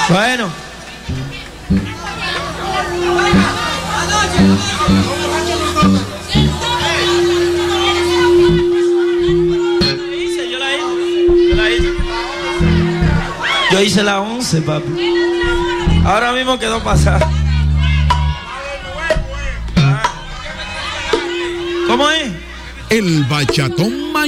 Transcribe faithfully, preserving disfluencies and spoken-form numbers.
Bueno. Yo la hice, yo la hice. Yo hice la once, papi. Ahora mismo quedó pasada. ¿Cómo es? El bachatón.